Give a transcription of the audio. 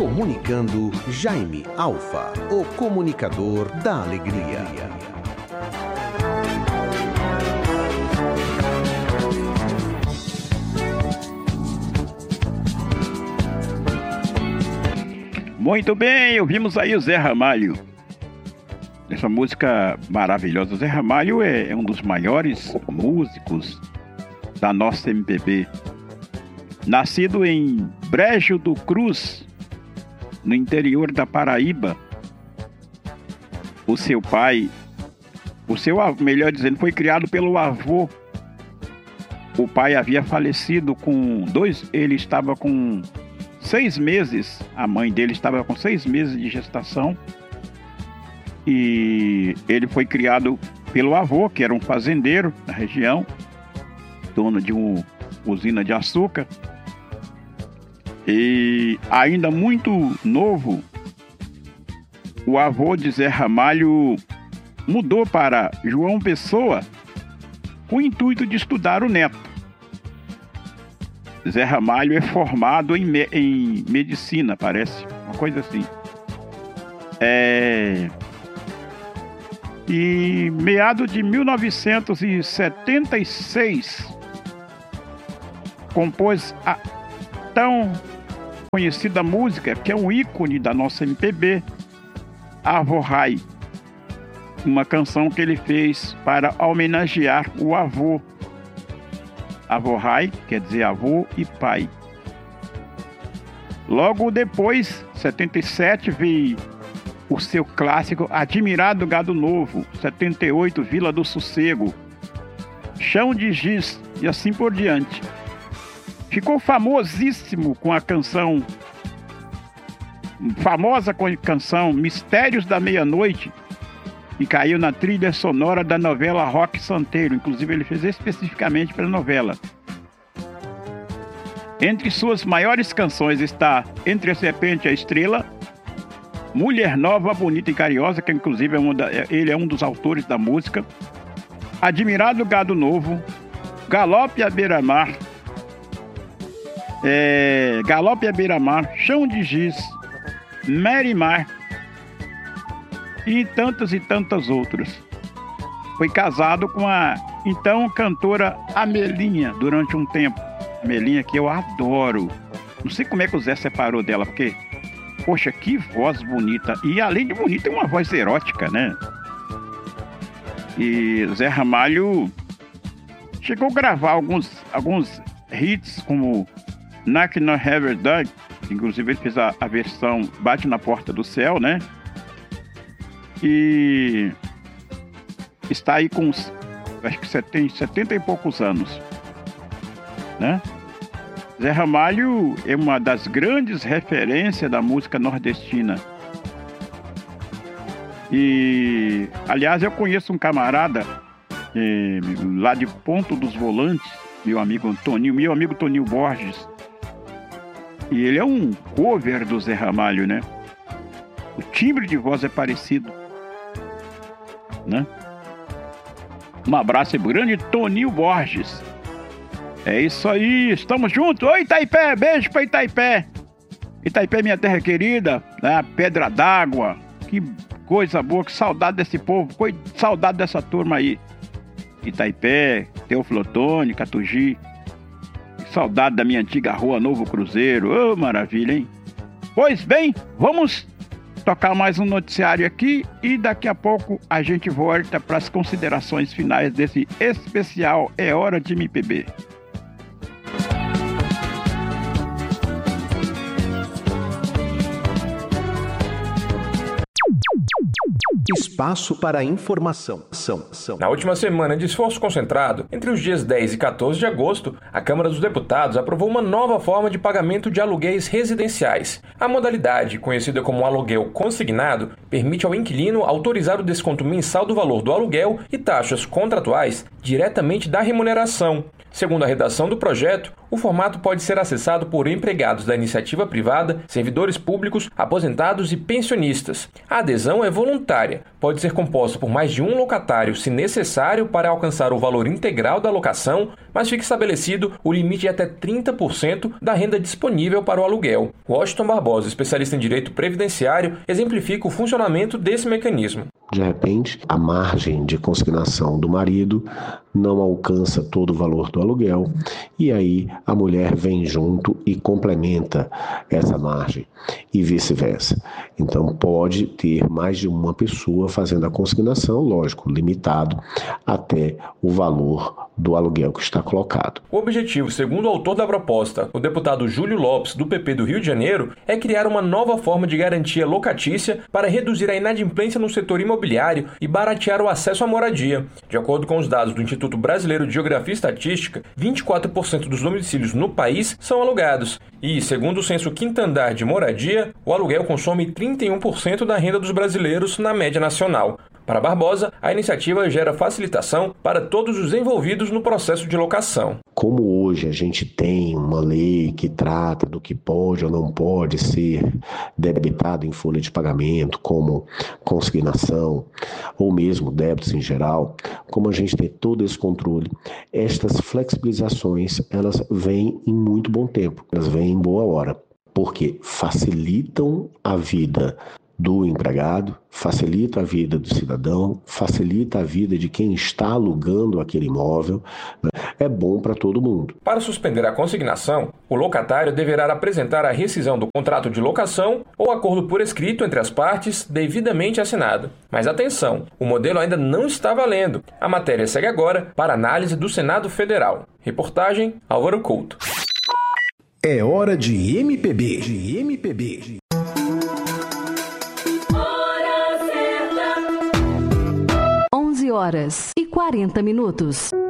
Comunicando Jaime Alfa, o comunicador da alegria. Muito bem, ouvimos aí o Zé Ramalho. Essa música maravilhosa. O Zé Ramalho é um dos maiores músicos da nossa MPB. Nascido em Brejo do Cruz, no interior da Paraíba, melhor dizendo, foi criado pelo avô. O pai havia falecido ele estava com 6 meses, a mãe dele estava com 6 meses de gestação, e ele foi criado pelo avô, que era um fazendeiro da região, dono de uma usina de açúcar. E ainda muito novo, o avô de Zé Ramalho mudou para João Pessoa com o intuito de estudar o neto. Zé Ramalho é formado em medicina, parece, uma coisa assim. E meado de 1976, compôs a tão conhecida música, que é um ícone da nossa MPB, Avo-Rai, uma canção que ele fez para homenagear o avô. Avo-Rai quer dizer avô e pai. Logo depois, 77, veio o seu clássico Admirado Gado Novo, 78, Vila do Sossego, Chão de Giz e assim por diante. Ficou famosíssimo com a canção, Mistérios da Meia-Noite, e caiu na trilha sonora da novela Roque Santeiro. Inclusive ele fez especificamente para a novela. Entre suas maiores canções está Entre a Serpente e a Estrela, Mulher Nova, Bonita e Carinhosa, que inclusive ele é um dos autores da música, Admirado Gado Novo, Galope à Beira-Mar, Chão de Giz, Merimar e tantas outras. Foi casado com a então cantora Amelinha durante um tempo. Amelinha, que eu adoro. Não sei como é que o Zé separou dela, porque, poxa, que voz bonita. E além de bonita, é uma voz erótica, né? E Zé Ramalho chegou a gravar alguns hits, como Knock on Heaven Door, inclusive ele fez a versão Bate na Porta do Céu, né? E está aí com, acho que 70 e poucos anos, né? Zé Ramalho é uma das grandes referências da música nordestina. E, aliás, eu conheço um camarada lá de Ponto dos Volantes, meu amigo Toninho Borges. E ele é um cover do Zé Ramalho, né? O timbre de voz é parecido, né? Um abraço grande, Toninho Borges. É isso aí, estamos juntos. Oi, Itaipé, beijo pra Itaipé. Itaipé, minha terra querida, né? Pedra d'Água. Que coisa boa, que saudade desse povo, saudade dessa turma aí. Itaipé, Teófilo Otoni, Catugi. Saudade da minha antiga rua Novo Cruzeiro. Ô, maravilha, hein? Pois bem, vamos tocar mais um noticiário aqui e daqui a pouco a gente volta para as considerações finais desse especial É Hora de MPB. Espaço para informação. Na última semana de esforço concentrado, entre os dias 10 e 14 de agosto, a Câmara dos Deputados aprovou uma nova forma de pagamento de aluguéis residenciais. A modalidade, conhecida como aluguel consignado, permite ao inquilino autorizar o desconto mensal do valor do aluguel e taxas contratuais diretamente da remuneração. Segundo a redação do projeto, O formato pode ser acessado por empregados da iniciativa privada, servidores públicos, aposentados e pensionistas. A adesão é voluntária, pode ser composta por mais de um locatário, se necessário, para alcançar o valor integral da locação, mas fica estabelecido o limite de até 30% da renda disponível para o aluguel. Washington Barbosa, especialista em direito previdenciário, exemplifica o funcionamento desse mecanismo. De repente, a margem de consignação do marido não alcança todo o valor do aluguel e aí a mulher vem junto e complementa essa margem e vice-versa. Então pode ter mais de uma pessoa fazendo a consignação, lógico, limitado até o valor do aluguel que está colocado. O objetivo, segundo o autor da proposta, o deputado Júlio Lopes, do PP do Rio de Janeiro, é criar uma nova forma de garantia locatícia para reduzir a inadimplência no setor imobiliário e baratear o acesso à moradia. De acordo com os dados do Instituto Brasileiro de Geografia e Estatística, 24% dos domicílios no país são alugados. E, segundo o censo Quinto Andar de Moradia, o aluguel consome 31% da renda dos brasileiros na média nacional. Para Barbosa, a iniciativa gera facilitação para todos os envolvidos no processo de locação. Como hoje a gente tem uma lei que trata do que pode ou não pode ser debitado em folha de pagamento, como consignação ou mesmo débitos em geral, como a gente tem todo esse controle, estas flexibilizações elas vêm em muito bom tempo, elas vêm em boa hora, porque facilitam a vida do empregado, facilita a vida do cidadão, facilita a vida de quem está alugando aquele imóvel, né? É bom para todo mundo. Para suspender a consignação, o locatário deverá apresentar a rescisão do contrato de locação ou acordo por escrito entre as partes devidamente assinado. Mas atenção, o modelo ainda não está valendo. A matéria segue agora para análise do Senado Federal. Reportagem Álvaro Couto. É hora de MPB. 11 horas e 40 minutos.